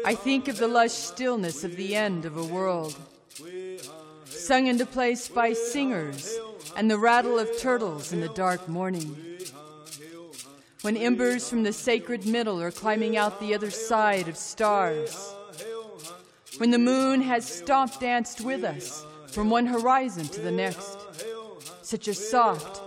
I think of the lush stillness of the end of a world, sung into place by singers and the rattle of turtles in the dark morning. When embers from the sacred middle are climbing out the other side of stars. When the moon has stomp danced with us from one horizon to the next. Such a soft,